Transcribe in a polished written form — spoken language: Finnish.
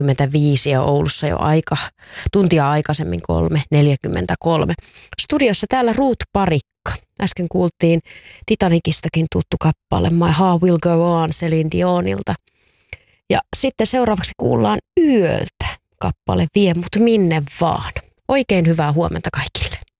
3:45 ja Oulussa jo tuntia aikaisemmin 3:43. Studiossa täällä Ruth Parikka. Äsken kuultiin Titanikistakin tuttu kappale My Heart Will Go On Celine Dionilta. Ja sitten seuraavaksi kuullaan Yöltä kappale Vie mut minne vaan. Oikein hyvää huomenta kaikille.